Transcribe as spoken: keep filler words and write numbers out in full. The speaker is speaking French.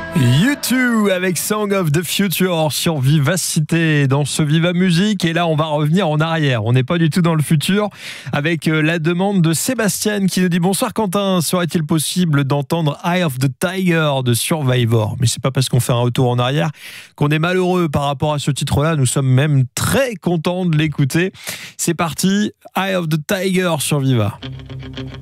U deux avec Song of the Future sur Vivacité dans ce Viva Musique. Et là, on va revenir en arrière. On n'est pas du tout dans le futur avec la demande de Sébastien qui nous dit: bonsoir Quentin, serait-il possible d'entendre Eye of the Tiger de Survivor? Mais c'est pas parce qu'on fait un retour en arrière qu'on est malheureux par rapport à ce titre-là. Nous sommes même très contents de l'écouter. C'est parti, Eye of the Tiger sur Viva.